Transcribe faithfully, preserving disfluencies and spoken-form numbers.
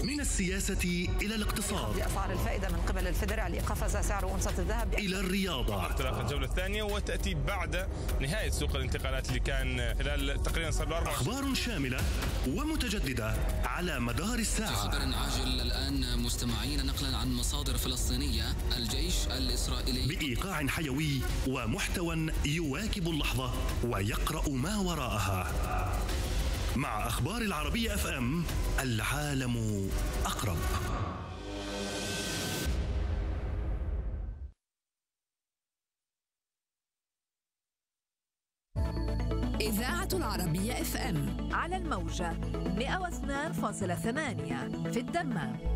من السياسة إلى الاقتصاد، أسعار الفائدة من قبل الفيدرالي قفز سعر أونصة الذهب إلى الرياضة. انطلاق الجولة الثانية وتأتي بعد نهاية سوق الانتقالات اللي كان خلال تقريبا صار له أربع أخبار شاملة ومتجددة على مدار الساعة. خبر عاجل الآن مستمعين نقلا عن مصادر فلسطينية: الجيش الإسرائيلي بإيقاع حيوي ومحتوى يواكب اللحظة ويقرأ ما وراءها. مع أخبار العربية اف ام، العالم أقرب. إذاعة العربية اف ام على الموجة مئة واثنين فاصلة ثمانية في الدمام.